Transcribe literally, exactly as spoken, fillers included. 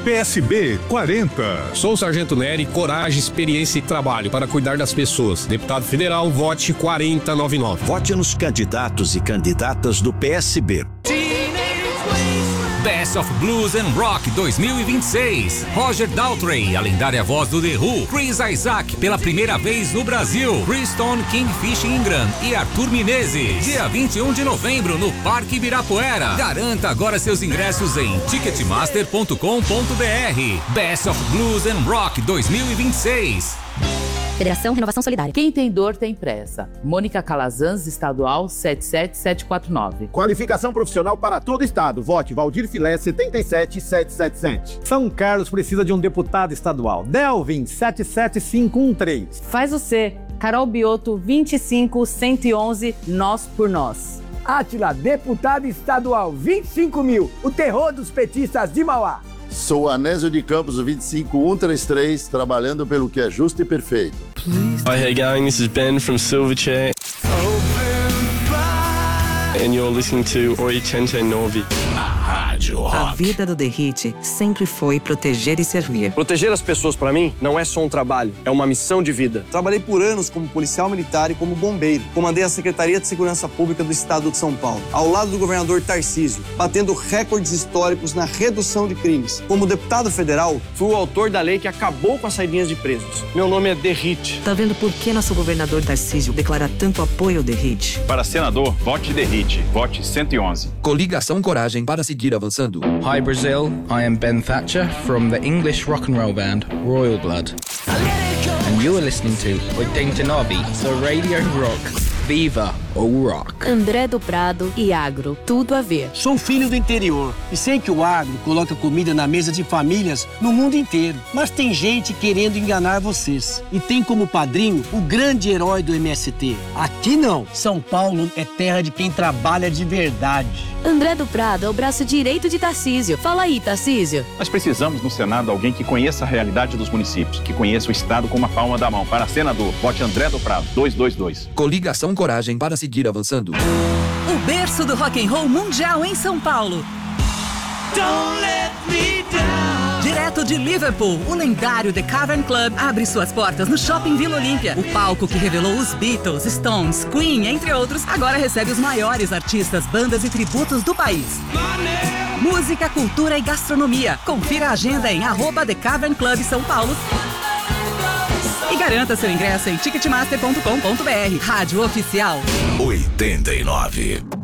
P S B quarenta. Sou o Sargento Nery, coragem, experiência e trabalho para cuidar das pessoas. Deputado Federal, vote quarenta noventa e nove. Vote nos candidatos e candidatas do P S B. Best of Blues and Rock dois mil e vinte e seis. Roger Daltrey, a lendária voz do The Who. Chris Isaak, pela primeira vez no Brasil. Chris Stone, Kingfish Ingram e Arthur Menezes. Dia vinte e um de novembro, no Parque Ibirapuera. Garanta agora seus ingressos em ticketmaster ponto com ponto b r. Best of Blues and Rock dois mil e vinte e seis. Federação Renovação Solidária. Quem tem dor tem pressa. Mônica Calazans, estadual sete sete sete quatro nove. Qualificação profissional para todo o estado. Vote Valdir Filé setenta e sete sete sete sete. São Carlos precisa de um deputado estadual. Delvin sete sete cinco um três. Faz o C. Carol Bioto vinte e cinco cento e onze. Nós por Nós. Átila, deputado estadual vinte e cinco mil. O terror dos petistas de Mauá. Sou Anésio de Campos, vinte e cinco um três três, trabalhando pelo que é justo e perfeito. Hi, hey gang, this is Ben from Silverchair. And you're listening to oitenta e nove. A vida do The Hit sempre foi proteger e servir. Proteger as pessoas, pra mim, não é só um trabalho, é uma missão de vida. Trabalhei por anos como policial militar e como bombeiro. Comandei a Secretaria de Segurança Pública do Estado de São Paulo, ao lado do governador Tarcísio, batendo recordes históricos na redução de crimes. Como deputado federal, fui o autor da lei que acabou com as saidinhas de presos. Meu nome é The Hit. Tá vendo por que nosso governador Tarcísio declara tanto apoio ao The Hit? Para senador, vote The Hit. Vote cento e onze. Coligação Coragem para seguir avançando. Hi Brazil, I am Ben Thatcher from the English rock and roll band Royal Blood. And you are listening to oitenta e nove, the Radio Rock. Viva o rock. André do Prado e agro, tudo a ver. Sou filho do interior e sei que o agro coloca comida na mesa de famílias no mundo inteiro. Mas tem gente querendo enganar vocês. E tem como padrinho o grande herói do M S T. Aqui não. São Paulo é terra de quem trabalha de verdade. André do Prado é o braço direito de Tarcísio. Fala aí, Tarcísio. Nós precisamos no Senado alguém que conheça a realidade dos municípios, que conheça o Estado com uma palma da mão. Para senador, vote André do Prado, duzentos e vinte e dois. Coligação Coragem para seguir avançando. O berço do rock and roll mundial em São Paulo. Don't let me down. Direto de Liverpool, o lendário The Cavern Club abre suas portas no Shopping Vila Olímpia. O palco que revelou os Beatles, Stones, Queen, entre outros, agora recebe os maiores artistas, bandas e tributos do país. Música, cultura e gastronomia. Confira a agenda em arroba The Cavern Club São Paulo. E garanta seu ingresso em ticketmaster ponto com ponto b r. Rádio Oficial oitenta e nove.